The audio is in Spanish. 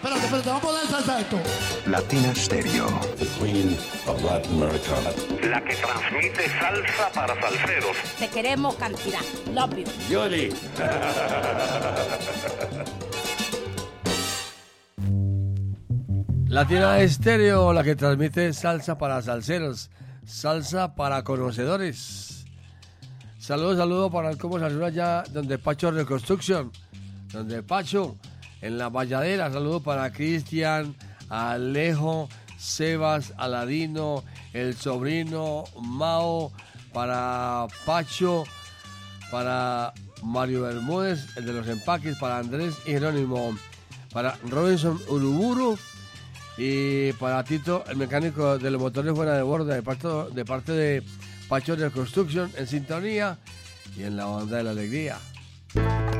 Espérate, vamos a poner salsa a esto. Latina Stereo. The Queen of Latin America. La que transmite salsa para salseros. Te queremos cantidad. Love you. Yoli. Latina Estéreo, la que transmite salsa para salseros, salsa para conocedores. Saludos para el Cómo Salsero allá donde Pacho Reconstruction, donde Pacho en la Valladera. Saludos para Cristian, Alejo, Sebas, Aladino, el sobrino, Mao, para Pacho, para Mario Bermúdez, el de los empaques, para Andrés y Jerónimo, para Robinson Uruburu y para Tito, el mecánico de los motores fuera de borda, de parte de Pacho de Construction, en sintonía y en la onda de la alegría.